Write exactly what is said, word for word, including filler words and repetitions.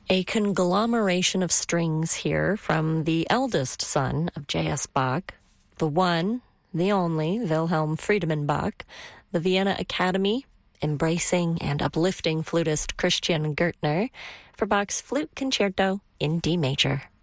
A conglomeration of strings here from the eldest son of J S. Bach, the one, the only Wilhelm Friedemann Bach, the Vienna Academy, embracing and uplifting flutist Christian Gürtner, for Bach's Flute Concerto in D major.